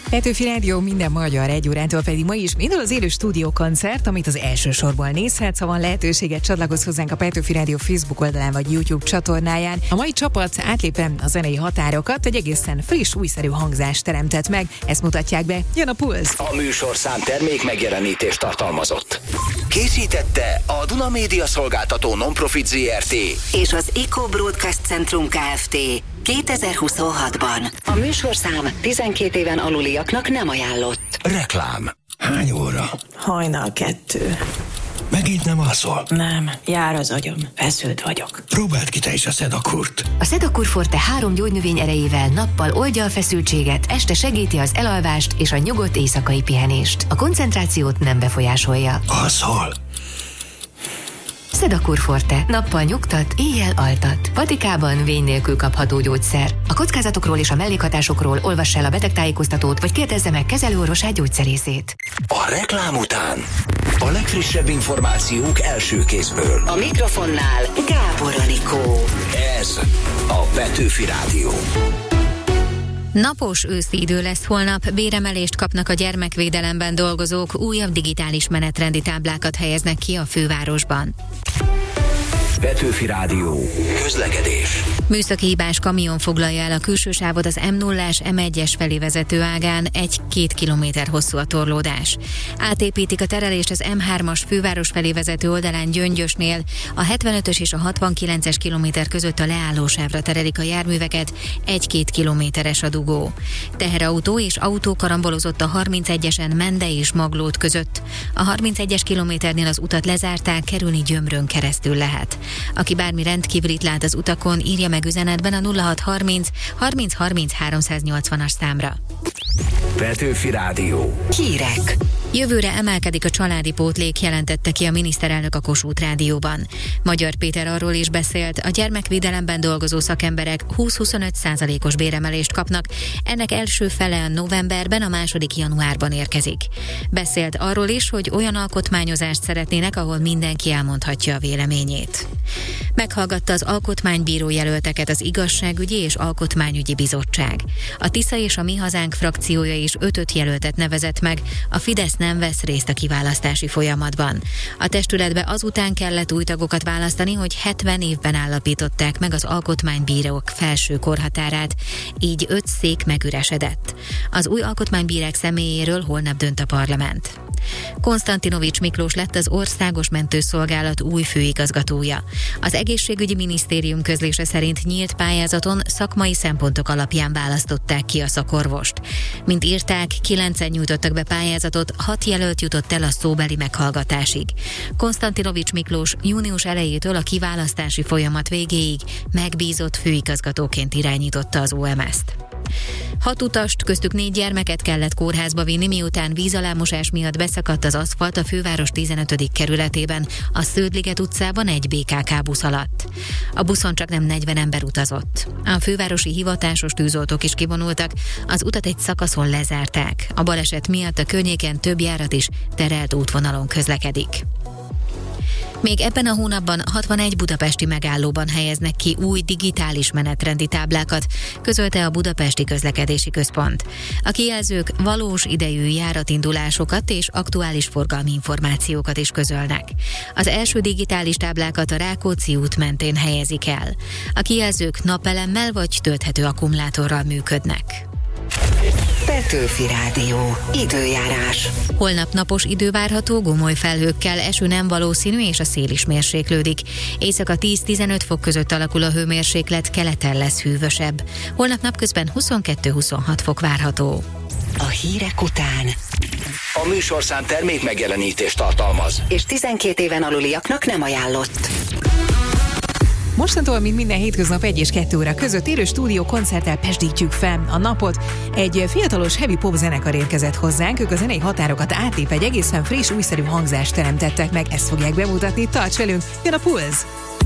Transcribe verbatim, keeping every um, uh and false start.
Petőfi Rádió minden magyar, egy órától pedig ma is indul az élő stúdiókoncert, amit az első sorból nézhetsz, ha van lehetőséget, csatlakozz hozzánk a Petőfi Rádió Facebook oldalán vagy YouTube csatornáján. A mai csapat átlépve a zenei határokat egy egészen friss, újszerű hangzást teremtett meg, ezt mutatják be, jön a Pulz. A műsorszám termék megjelenítést tartalmazott. Készítette a Duna Média Szolgáltató Non-Profit zé er té és az Eco Broadcast Centrum Kft. kétezer-huszonhatban. A műsorszám tizenkét éven aluliaknak nem ajánlott. Reklám. Hány óra? Hajnal kettő. Megint nem alszol? Nem, jár az agyam, feszült vagyok. Próbáld ki te is a Sedakurt. A Sedakur Forte három gyógynövény erejével nappal oldja a feszültséget, este segíti az elalvást és a nyugodt éjszakai pihenést. A koncentrációt nem befolyásolja. Alszol? Sedakur Forte. Nappal nyugtat, éjjel altat. Patikában vény nélkül kapható gyógyszer. A kockázatokról és a mellékhatásokról olvass el a betegtájékoztatót, vagy kérdezze meg kezelőorvosát, gyógyszerészét. A reklám után a legfrissebb információk első kézből. A mikrofonnál Gábor Anikó. Ez a Petőfi Rádió. Napos őszi idő lesz holnap, béremelést kapnak a gyermekvédelemben dolgozók, újabb digitális menetrendi táblákat helyeznek ki a fővárosban. Petőfi Rádió. Közlekedés. Műszaki hibás kamion foglalja el a külső sávot az em nullás em egyes felé vezető ágán, egy-két kilométer hosszú a torlódás. Átépítik a terelést az em hármas főváros felé vezető oldalán Gyöngyösnél, a hetvenötös és a hatvankilences kilométer között a leállósávra terelik a járműveket, egy-két kilométeres a dugó. Teherautó és autó karambolozott a harmincegyesen Mende és Maglód között. A harmincegyes kilométernél az utat lezárták, kerülni Gyömrön keresztül lehet. Aki bármi rendkívülit lát az utakon, írja meg üzenetben a nulla hat harminc harminc harminc háromszáznyolcvanas számra. Petőfi Rádió. Hírek. Jövőre emelkedik a családi pótlék, jelentette ki a miniszterelnök a Kossuth Rádióban. Magyar Péter arról is beszélt, a gyermekvédelemben dolgozó szakemberek húsz-huszonöt százalékos béremelést kapnak, ennek első fele a novemberben, a második januárban érkezik. Beszélt arról is, hogy olyan alkotmányozást szeretnének, ahol mindenki elmondhatja a véleményét. Meghallgatta az alkotmánybíró jelölteket az Igazságügyi és Alkotmányügyi Bizottság. A Tisza és a Mi Hazánk frakciója is ötöt jelöltet nevezett meg, a Fidesz nem vesz részt a kiválasztási folyamatban. A testületbe azután kellett új tagokat választani, hogy hetven évben állapították meg az alkotmánybírók felső korhatárát, így öt szék megüresedett. Az új alkotmánybírák személyéről holnap dönt a parlament. Konstantinovics Miklós lett az Országos Mentőszolgálat új főigazgatója. Az Egészségügyi Minisztérium közlése szerint nyílt pályázaton szakmai szempontok alapján választották ki a szakorvost. Mint írták, kilencen nyújtottak be pályázatot, hat jelölt jutott el a szóbeli meghallgatásig. Konstantinovics Miklós június elejétől a kiválasztási folyamat végéig megbízott főigazgatóként irányította az o em es-t. Hat utast, köztük négy gyermeket kellett kórházba vinni, miután vízalámosás miatt beszakadt az aszfalt a főváros tizenötödik kerületében, a Sződliget utcában egy bé ká ká busz alatt. A buszon csak nem negyven ember utazott. A fővárosi hivatásos tűzoltók is kivonultak, az utat egy szakaszon lezárták. A baleset miatt a környéken több járat is terelt útvonalon közlekedik. Még ebben a hónapban hatvanegy budapesti megállóban helyeznek ki új digitális menetrendi táblákat, közölte a Budapesti Közlekedési Központ. A kijelzők valós idejű járatindulásokat és aktuális forgalmi információkat is közölnek. Az első digitális táblákat a Rákóczi út mentén helyezik el. A kijelzők napelemmel vagy tölthető akkumulátorral működnek. Petőfi Rádió. Időjárás. Holnap napos idő várható, gomoly felhőkkel, eső nem valószínű és a szél is mérséklődik. Éjszaka tíz-tizenöt fok között alakul a hőmérséklet, keleten lesz hűvösebb. Holnap napközben huszonkettő-huszonhat fok várható. A hírek után A műsorszám termék megjelenítést tartalmaz, és tizenkét éven aluliaknak nem ajánlott. Mostantól, mint minden hétköznap egy és kettő óra között élő stúdió koncerttel pesdítjük fel a napot. Egy fiatalos heavy pop zenekar érkezett hozzánk, ők a zenei határokat átlép egy egészen friss, újszerű hangzást teremtettek meg, ezt fogják bemutatni, tarts velünk, jön a Pulz!